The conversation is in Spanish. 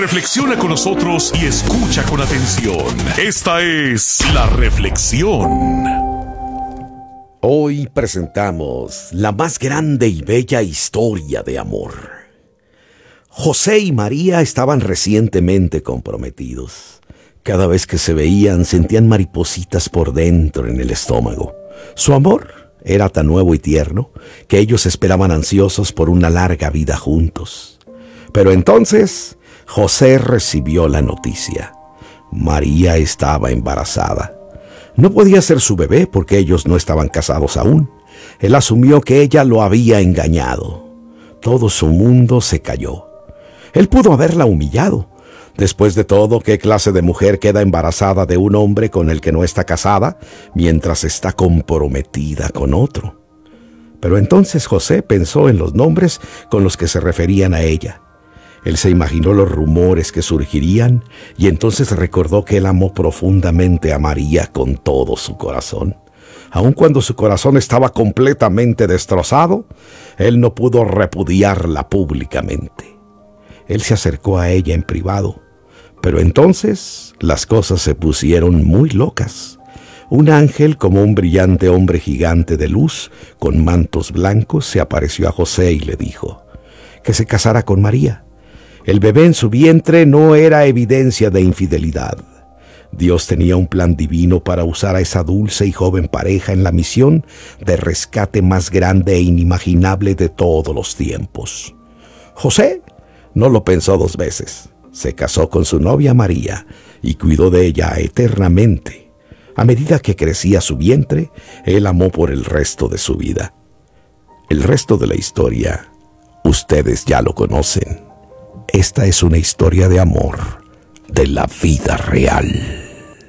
Reflexiona con nosotros y escucha con atención. Esta es La Reflexión. Hoy presentamos la más grande y bella historia de amor. José y María estaban recientemente comprometidos. Cada vez que se veían sentían maripositas por dentro en el estómago. Su amor era tan nuevo y tierno que ellos esperaban ansiosos por una larga vida juntos. Pero entonces José recibió la noticia. María estaba embarazada. No podía ser su bebé porque ellos no estaban casados aún. Él asumió que ella lo había engañado. Todo su mundo se cayó. Él pudo haberla humillado. Después de todo, ¿qué clase de mujer queda embarazada de un hombre con el que no está casada mientras está comprometida con otro? Pero entonces José pensó en los nombres con los que se referían a ella. Él se imaginó los rumores que surgirían y entonces recordó que él amó profundamente a María con todo su corazón. Aun cuando su corazón estaba completamente destrozado, él no pudo repudiarla públicamente. Él se acercó a ella en privado, pero entonces las cosas se pusieron muy locas. Un ángel, como un brillante hombre gigante de luz, con mantos blancos, se apareció a José y le dijo que se casara con María. El bebé en su vientre no era evidencia de infidelidad. Dios tenía un plan divino para usar a esa dulce y joven pareja en la misión de rescate más grande e inimaginable de todos los tiempos. José no lo pensó dos veces. Se casó con su novia María y cuidó de ella eternamente. A medida que crecía su vientre, él amó por el resto de su vida. El resto de la historia, ustedes ya lo conocen. Esta es una historia de amor de la vida real.